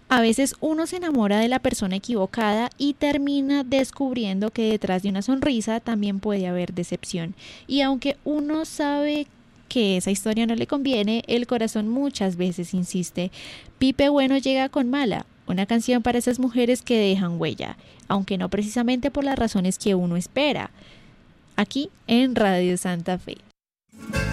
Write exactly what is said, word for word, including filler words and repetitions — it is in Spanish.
A veces uno se enamora de la persona equivocada y termina descubriendo que detrás de una sonrisa también puede haber decepción. Y aunque uno sabe que esa historia no le conviene, el corazón muchas veces insiste. Pipe Bueno llega con Mala, una canción para esas mujeres que dejan huella, aunque no precisamente por las razones que uno espera. Aquí en Radio Santa Fe.